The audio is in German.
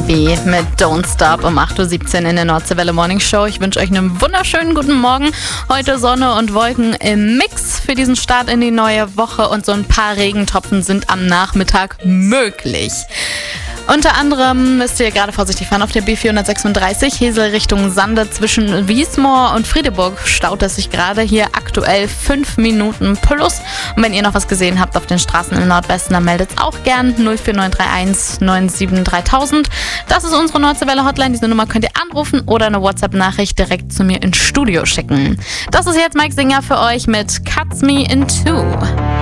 Davy mit Don't Stop um 8.17 Uhr in der Nordseewelle Morning Show. Ich wünsche euch einen wunderschönen guten Morgen. Heute Sonne und Wolken im Mix für diesen Start in die neue Woche und so ein paar Regentropfen sind am Nachmittag möglich. Unter anderem müsst ihr gerade vorsichtig fahren auf der B436 Hesel Richtung Sande zwischen Wiesmoor und Friedeburg. Staut es sich gerade hier aktuell 5 Minuten plus. Und wenn ihr noch was gesehen habt auf den Straßen im Nordwesten, dann meldet es auch gern 04931 97 3000. Das ist unsere Nordseewelle Hotline. Diese Nummer könnt ihr anrufen oder eine WhatsApp-Nachricht direkt zu mir ins Studio schicken. Das ist jetzt Mike Singer für euch mit Cuts Me in Two.